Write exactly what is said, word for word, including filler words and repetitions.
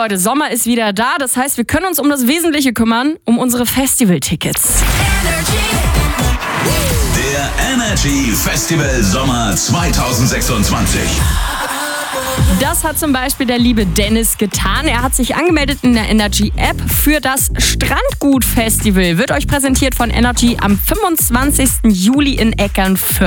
Leute, Sommer ist wieder da. Das heißt, wir können uns um das Wesentliche kümmern, um unsere Festivaltickets. Der Energy Festival Sommer zwanzig sechsundzwanzig. Das hat zum Beispiel der liebe Dennis getan. Er hat sich angemeldet in der Energy App für das Strandgut Festival. Wird euch präsentiert von Energy am fünfundzwanzigsten Juli in Eckernförde.